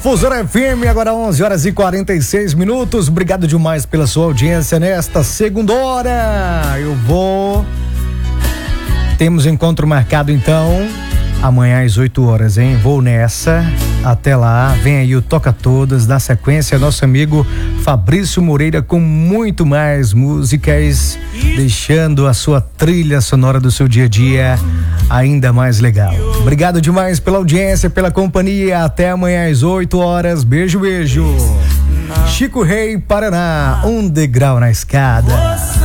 Difusora FM, agora 11h46. Obrigado demais pela sua audiência nesta segunda hora. Temos encontro marcado então amanhã às 8 horas, hein? Vou nessa. Até lá, vem aí o Toca Todas. Na sequência, nosso amigo Fabrício Moreira com muito mais músicas, deixando a sua trilha sonora do seu dia a dia ainda mais legal. Obrigado demais pela audiência, pela companhia. Até amanhã às 8 horas. Beijo, beijo. Chico Rei, Paraná, um degrau na escada.